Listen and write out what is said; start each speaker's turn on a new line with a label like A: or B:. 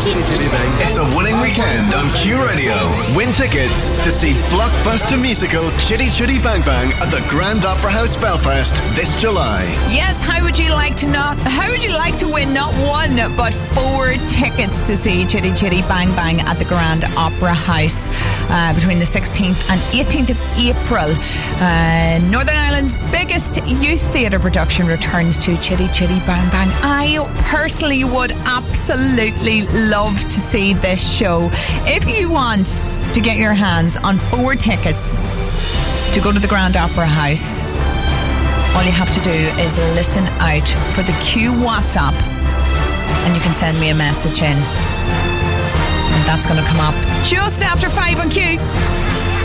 A: It's a winning weekend on Q Radio. Win tickets to see blockbuster musical Chitty Chitty Bang Bang at the Grand Opera House Belfast this July.
B: Yes, how would you like to win not one but 4 tickets to see Chitty Chitty Bang Bang at the Grand Opera House between the 16th and 18th of April? Northern Ireland's biggest youth theatre production returns to Chitty Chitty Bang Bang. I personally would absolutely love to see this show. If you want to get your hands on 4 tickets to go to the Grand Opera House, all you have to do is listen out for the Q WhatsApp and you can send me a message in. And that's going to come up just after 5 on Q.